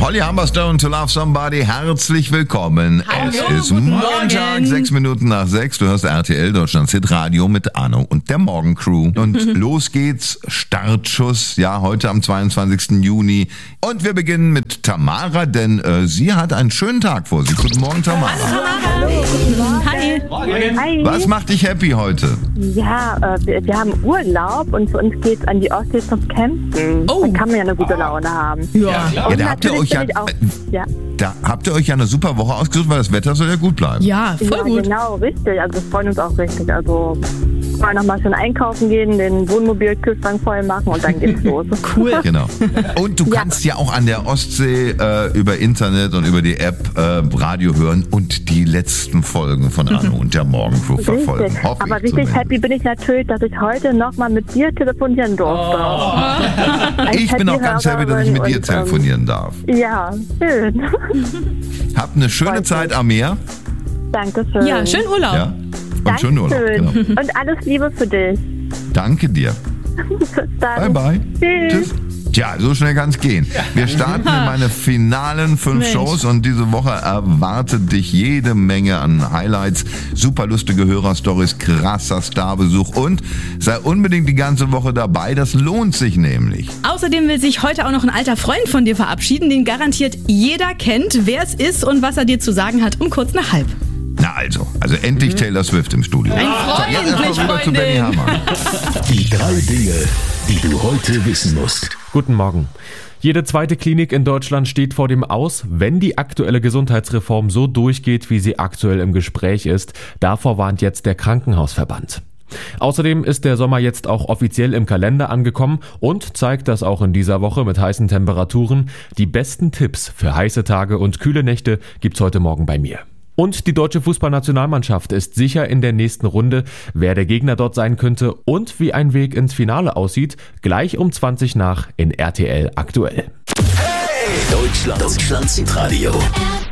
Holly Humberstone, To Love Somebody, herzlich willkommen. Hallo, Es ist guten Montag, Morgen. 6 Minuten nach 6. Du hörst RTL, Deutschlands Hitradio mit Arno und der Morgencrew. Und los geht's, Startschuss, ja, heute am 22. Juni. Und wir beginnen mit Tamara, denn sie hat einen schönen Tag vor sich. Guten Morgen, Tamara. Hi. Hi. Was macht dich happy heute? Ja, wir haben Urlaub und für uns geht's an die Ostsee zum Campen. Oh. Dann kann man ja eine gute Laune haben. Ja. Ja, Und da habt ihr natürlich euch ja, bin ich auch, da habt ihr euch ja eine super Woche ausgesucht, weil das Wetter soll ja gut bleiben. Ja, voll ja, gut. genau, richtig. Also wir freuen uns auch richtig. Also mal nochmal schön einkaufen gehen, den Wohnmobilkühlschrank voll machen und dann geht's los. Cool. Genau. Und du kannst ja auch an der Ostsee über Internet und über die App Radio hören und die letzten Folgen von Arno und der Morgencrew verfolgen. Richtig. Hoffe Aber ich richtig zumindest. happy bin ich natürlich, dass ich heute nochmal mit dir telefonieren durfte. Als Ich bin auch ganz happy, dass ich mit dir und, telefonieren darf. Ja, schön. Habt eine schöne Freut Zeit mich. am Meer. Dankeschön. Ja, schönen Urlaub. Ja? Und schönen Urlaub. Dankeschön. Genau. Und alles Liebe für dich. Danke dir. Bis dann. Bye, bye. Tschüss. Tja, so schnell kann's gehen. Wir starten in meine finalen 5 Mensch. Shows und diese Woche erwartet dich jede Menge an Highlights, super lustige Hörerstories, krasser Starbesuch und sei unbedingt die ganze Woche dabei, das lohnt sich nämlich. Außerdem will sich heute auch noch ein alter Freund von dir verabschieden, den garantiert jeder kennt, wer es ist und was er dir zu sagen hat, um kurz nach halb. Na also endlich Taylor Swift im Studio. Ein Freund, jetzt erstmal nicht rüber zu Benny Freundin. Hammer. Die 3 Dinge, die du heute wissen musst. Guten Morgen. Jede zweite Klinik in Deutschland steht vor dem Aus, wenn die aktuelle Gesundheitsreform so durchgeht, wie sie aktuell im Gespräch ist. Davor warnt jetzt der Krankenhausverband. Außerdem ist der Sommer jetzt auch offiziell im Kalender angekommen und zeigt das auch in dieser Woche mit heißen Temperaturen. Die besten Tipps für heiße Tage und kühle Nächte gibt's heute Morgen bei mir. Und die deutsche Fußballnationalmannschaft ist sicher in der nächsten Runde. Wer der Gegner dort sein könnte und wie ein Weg ins Finale aussieht, gleich um 20 nach in RTL aktuell. Deutschlands Hitradio.